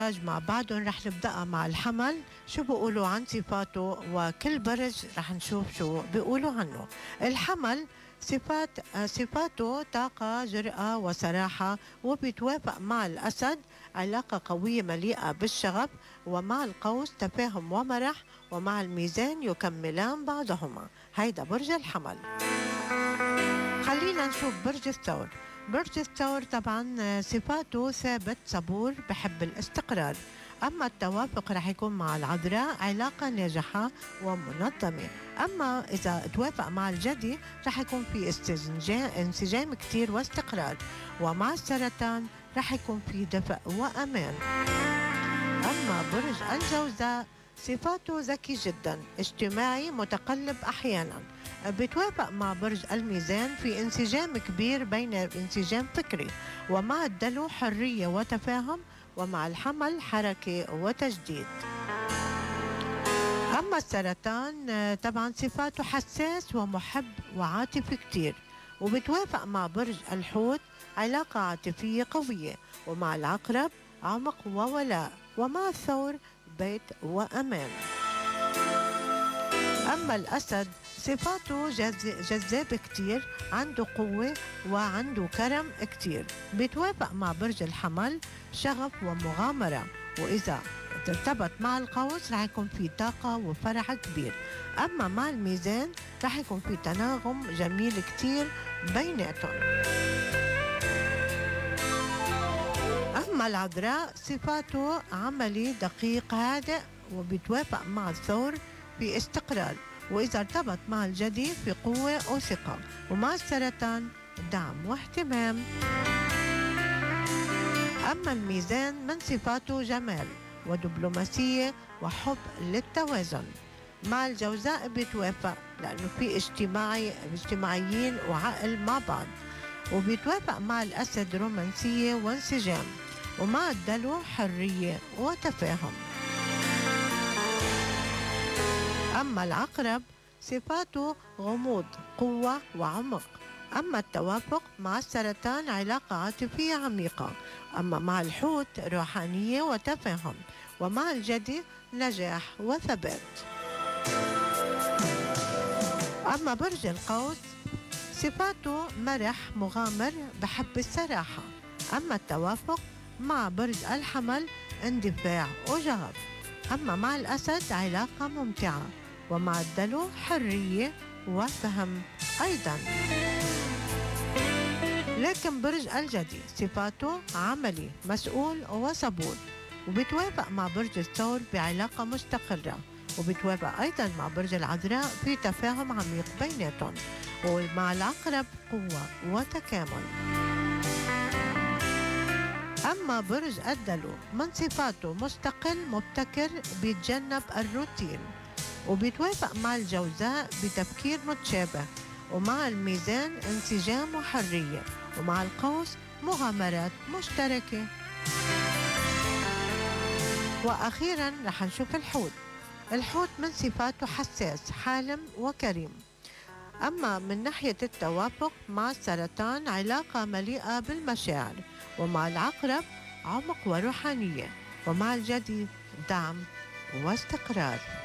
مع بعضهم رح نبدأ مع الحمل. شو بيقولوا عن صفاته، وكل برج رح نشوف شو بيقولوا عنه. الحمل صفاته طاقة، جرأة وصراحة، وبيتوافق مع الأسد علاقة قوية مليئة بالشغف، ومع القوس تفاهم ومرح، ومع الميزان يكملان بعضهما. هيدا برج الحمل. خلينا نشوف برج الثور. برج الثور طبعا صفاته ثابت صبور بحب الاستقرار. أما التوافق رح يكون مع العذراء علاقة ناجحة ومنظمة. أما إذا توافق مع الجدي رح يكون في انسجام كتير واستقرار. ومع السرطان رح يكون في دفء وأمان. أما برج الجوزاء صفاته ذكي جدا، اجتماعي متقلب أحيانا. بتوافق مع برج الميزان في انسجام كبير بين انسجام فكري. ومع الدلو حرية وتفاهم، ومع الحمل حركة وتجديد. أما السرطان طبعا صفاته حساس ومحب وعاطفي كتير، وبتوافق مع برج الحوت علاقة عاطفية قوية. ومع العقرب عمق وولاء. ومع الثور بيت وأمان. أما الأسد صفاته جذاب كتير، عنده قوة وعنده كرم كتير. بيتوافق مع برج الحمل شغف ومغامرة. وإذا ترتبط مع القوس رح يكون في طاقة وفرح كبير. أما مع الميزان رح يكون في تناغم جميل كتير بيناتهم. أما العذراء صفاته عملي دقيق هادئ، وبيتوافق مع الثور في استقرار. وإذا ارتبط مع الجدي في قوة وثقة. ومع السرطان دعم واهتمام. أما الميزان من صفاته جمال ودبلوماسية وحب للتوازن. مع الجوزاء بيتوافق لأنه في اجتماعيين وعقل مع بعض. وبيتوافق مع الأسد رومانسية وانسجام. ومع الدلو حرية وتفاهم. أما العقرب صفاته غموض، قوة وعمق. أما التوافق مع السرطان علاقة عاطفية عميقة. أما مع الحوت روحانية وتفاهم. ومع الجدي نجاح وثبات. أما برج القوس صفاته مرح مغامر بحب الصراحة. أما التوافق مع برج الحمل اندفاع وجغب. أما مع الأسد علاقة ممتعة. ومع الدلو حرية وفهم أيضا. لكن برج الجدي صفاته عملي مسؤول وصبور، وبيتوافق مع برج الثور بعلاقة مستقرة. وبيتوافق أيضا مع برج العذراء في تفاهم عميق بيناتهم. ومع العقرب قوة وتكامل. أما برج الدلو من صفاته مستقل مبتكر، بيتجنب الروتين. وبيتوافق مع الجوزاء بتفكير متشابه. ومع الميزان انسجام وحرية. ومع القوس مغامرات مشتركة. وأخيرا رح نشوف الحوت. الحوت من صفاته حساس حالم وكريم. أما من ناحية التوافق مع السرطان علاقة مليئة بالمشاعر. ومع العقرب عمق وروحانية. ومع الجدي دعم واستقرار.